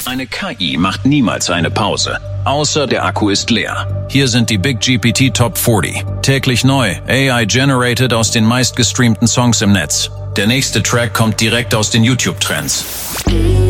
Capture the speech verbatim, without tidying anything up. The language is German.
Eine K I macht niemals eine Pause, außer der Akku ist leer. Hier sind die Big G P T Top vierzig. Täglich neu, A I-generated aus den meistgestreamten Songs im Netz. Der nächste Track kommt direkt aus den YouTube-Trends.